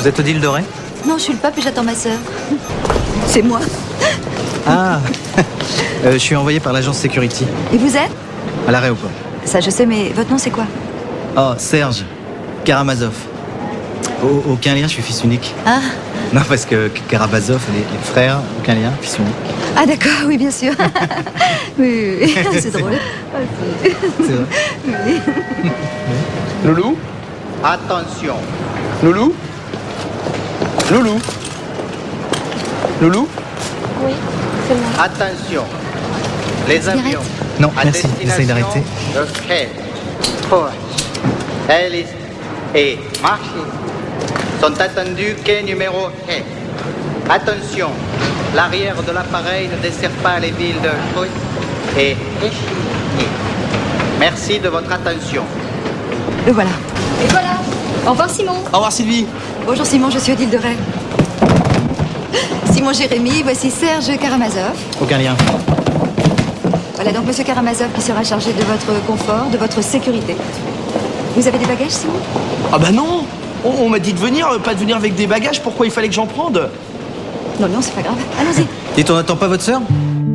Vous êtes Odile Doré ? Non, je suis le pape et j'attends ma sœur. C'est moi. Ah je suis envoyé par l'agence Security. Et vous êtes ? À l'aéroport. Ça, je sais, mais votre nom, c'est quoi ? Oh, Serge Karamazov. Aucun lien, je suis fils unique. Ah, Non, parce que Karamazov, les frères, aucun lien, fils unique. ah d'accord, oui, bien sûr. Oui, c'est drôle. C'est vrai. Oui. Loulou ? Attention, Loulou ? Loulou ? Loulou ? Oui, c'est moi. attention. Les Cigarette. avions Non, à merci, j'essaye d'arrêter. destination de Cape, Port, Alice et Marshall sont attendus quai numéro 1. Attention, l'arrière de l'appareil ne dessert pas les villes de Troyes et Échigny. Merci de votre attention. Le voilà. Et voilà. Au revoir Simon. Au revoir Sylvie. Bonjour Simon, je suis Odile Doré. Simon Jérémy, voici Serge Karamazov. Aucun lien. Voilà donc monsieur Karamazov qui sera chargé de votre confort, de votre sécurité. Vous avez des bagages, Simon ? Ah bah non. On m'a dit de venir, pas de venir avec des bagages. Pourquoi il fallait que j'en prenne ? Non, non, c'est pas grave. Allons-y. Dites, on n'attend pas votre sœur ?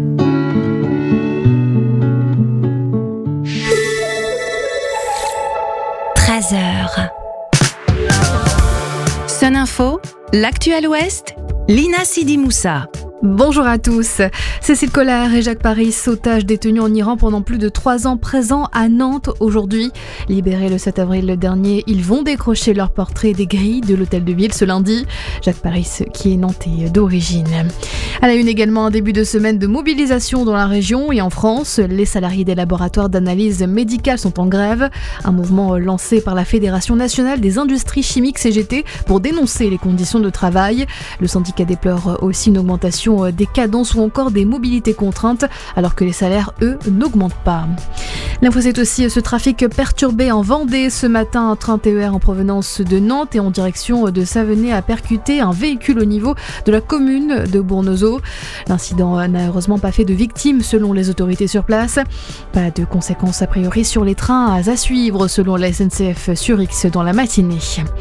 Sun Info, l'actuel Ouest, Lina Sidi Moussa. Bonjour à tous. Cécile Collard et Jacques Paris, otages détenus en Iran pendant plus de 3 ans, présents à Nantes aujourd'hui. Libérés le 7 avril dernier, ils vont décrocher leur portrait des grilles de l'hôtel de ville ce lundi. Jacques Paris, qui est nantais d'origine. À la une également, un début de semaine de mobilisation dans la région et en France. Les salariés des laboratoires d'analyse médicale sont en grève. Un mouvement lancé par la Fédération nationale des industries chimiques CGT pour dénoncer les conditions de travail. Le syndicat déplore aussi une augmentation des cadences ou encore des mobilités contraintes, alors que les salaires, eux, n'augmentent pas. L'info, c'est aussi ce trafic perturbé en Vendée. Ce matin, un train TER en provenance de Nantes et en direction de Savenay a percuté un véhicule au niveau de la commune de Bournezeau. L'incident n'a heureusement pas fait de victimes selon les autorités sur place. Pas de conséquences a priori sur les trains à suivre selon la SNCF sur X dans la matinée.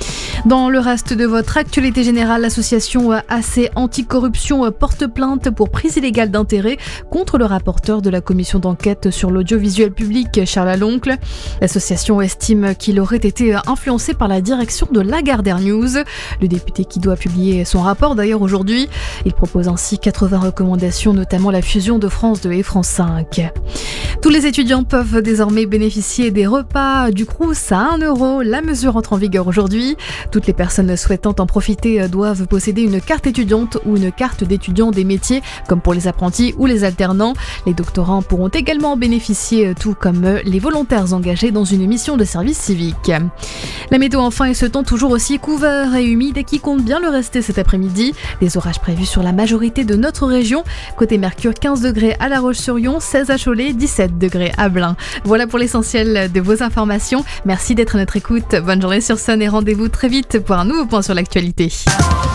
Dans le reste de votre actualité générale, l'association AC Anticorruption porte plainte pour prise illégale d'intérêt contre le rapporteur de la commission d'enquête sur l'audiovisuel public, Charles Aloncle. L'association estime qu'il aurait été influencé par la direction de Lagardère News. Le député qui doit publier son rapport d'ailleurs aujourd'hui. Il propose ainsi 80 recommandations, notamment la fusion de France 2 et France 5. Tous les étudiants peuvent désormais bénéficier des repas du Crous à 1 €. La mesure entre en vigueur aujourd'hui. Toutes les personnes souhaitant en profiter doivent posséder une carte étudiante ou une carte d'étudiant des métiers, comme pour les apprentis ou les alternants. Les doctorants pourront également en bénéficier, tout comme les volontaires engagés dans une mission de service civique. La météo enfin est ce temps toujours aussi couvert et humide et qui compte bien le rester cet après-midi. Des orages prévus sur la majorité de notre région. Côté Mercure, 15 degrés à La Roche-sur-Yon, 16 à Cholet, 17 degrés à Blain. Voilà pour l'essentiel de vos informations. Merci d'être à notre écoute. Bonne journée sur Sun et rendez-vous très vite pour un nouveau point sur l'actualité.